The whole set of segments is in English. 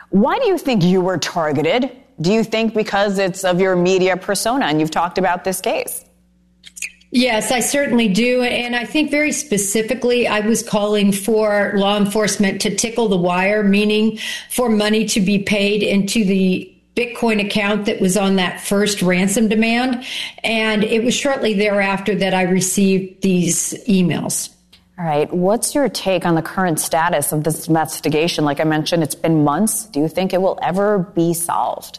Why do you think you were targeted? Do you think because it's of your media persona and you've talked about this case? Yes, I certainly do. And I think very specifically, I was calling for law enforcement to tickle the wire, meaning for money to be paid into the Bitcoin account that was on that first ransom demand. And it was shortly thereafter that I received these emails. All right. What's your take on the current status of this investigation? Like I mentioned, it's been months. Do you think it will ever be solved?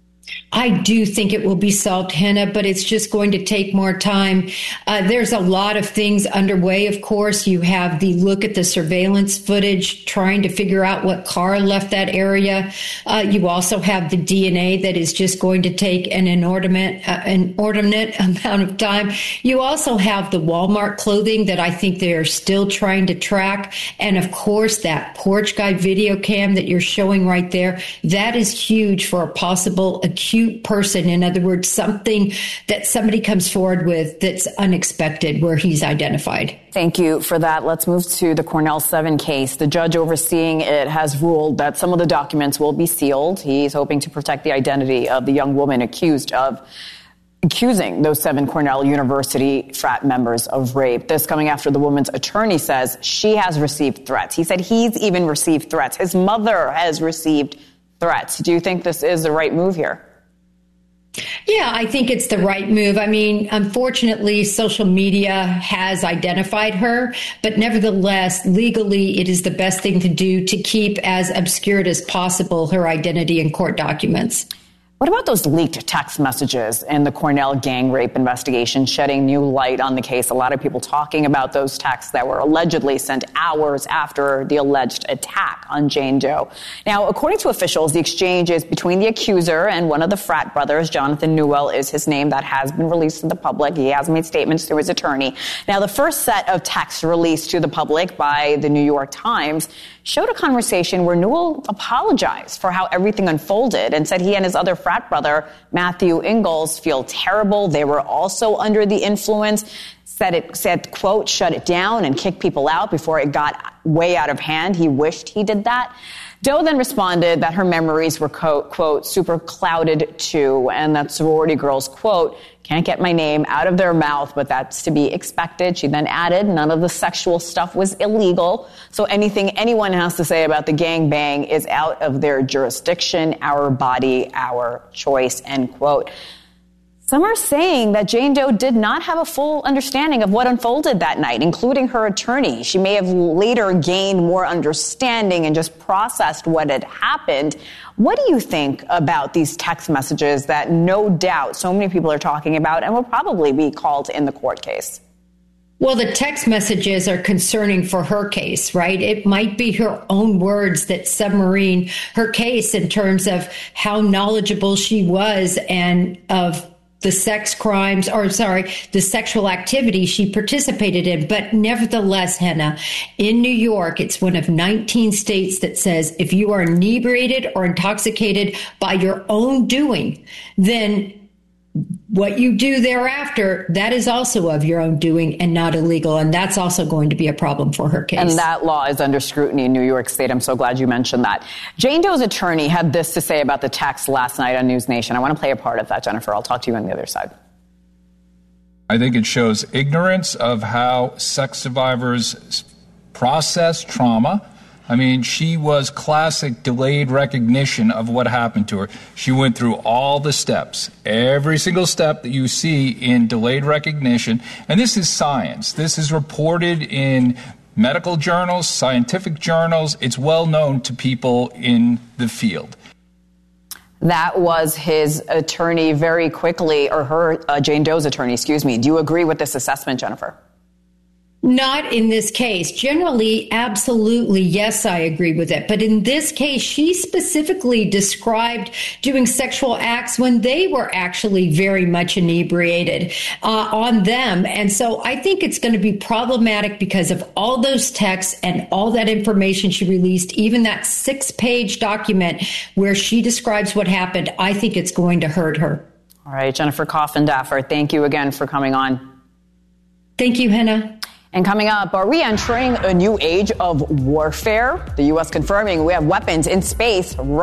I do think it will be solved, Henna, but it's just going to take more time. There's a lot of things underway, of course. You have the look at the surveillance footage, trying to figure out what car left that area. You also have the DNA that is just going to take an inordinate amount of time. You also have the Walmart clothing that I think they are still trying to track. And, of course, that porch guy video cam that you're showing right there, that is huge for a possible acute person. In other words, something that somebody comes forward with that's unexpected where he's identified. Thank you for that. Let's move to the Cornell 7 case. The judge overseeing it has ruled that some of the documents will be sealed. He's hoping to protect the identity of the young woman accusing those 7 Cornell University frat members of rape. This coming after the woman's attorney says she has received threats. He said he's even received threats. His mother has received threats. Do you think this is the right move here? Yeah, I think it's the right move. I mean, unfortunately, social media has identified her, but nevertheless, legally, it is the best thing to do to keep as obscured as possible her identity in court documents. What about those leaked text messages in the Cornell gang rape investigation, shedding new light on the case? A lot of people talking about those texts that were allegedly sent hours after the alleged attack on Jane Doe. Now, according to officials, the exchange is between the accuser and one of the frat brothers. Jonathan Newell is his name. That has been released to the public. He has made statements through his attorney. Now, the first set of texts released to the public by the New York Times showed a conversation where Newell apologized for how everything unfolded and said he and his other frat brother, Matthew Ingalls, feel terrible. They were also under the influence. Said, quote, shut it down and kick people out before it got way out of hand. He wished he did that. Doe then responded that her memories were, quote, super clouded too, and that sorority girls, quote, can't get my name out of their mouth, but that's to be expected. She then added, none of the sexual stuff was illegal, so anything anyone has to say about the gangbang is out of their jurisdiction, our body, our choice, end quote. Some are saying that Jane Doe did not have a full understanding of what unfolded that night, including her attorney. She may have later gained more understanding and just processed what had happened. What do you think about these text messages that no doubt so many people are talking about and will probably be called in the court case? Well, the text messages are concerning for her case, right? It might be her own words that submarine her case in terms of how knowledgeable she was and of the the sexual activity she participated in. But nevertheless, Henna, in New York, it's one of 19 states that says if you are inebriated or intoxicated by your own doing, then what you do thereafter, that is also of your own doing and not illegal. And that's also going to be a problem for her case. And that law is under scrutiny in New York State. I'm so glad you mentioned that. Jane Doe's attorney had this to say about the text last night on News Nation. I want to play a part of that, Jennifer. I'll talk to you on the other side. I think it shows ignorance of how sex survivors process trauma. I mean, she was classic delayed recognition of what happened to her. She went through all the steps, every single step that you see in delayed recognition. And this is science. This is reported in medical journals, scientific journals. It's well known to people in the field. That was his attorney very quickly, or her, Jane Doe's attorney, excuse me. Do you agree with this assessment, Jennifer? Not in this case. Generally, absolutely, yes, I agree with it. But in this case, she specifically described doing sexual acts when they were actually very much inebriated on them. And so I think it's going to be problematic because of all those texts and all that information she released, even that 6-page document where she describes what happened. I think it's going to hurt her. All right, Jennifer Coffindaffer, thank you again for coming on. Thank you, Henna. And coming up, are we entering a new age of warfare? The U.S. confirming we have weapons in space